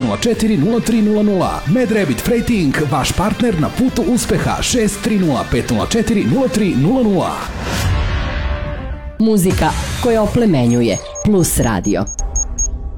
504-0300. Mad Rabbit Freight Inc. Vaš partner na putu uspeha 630-504-0300. Muzika koja oplemenjuje. Plus Radio.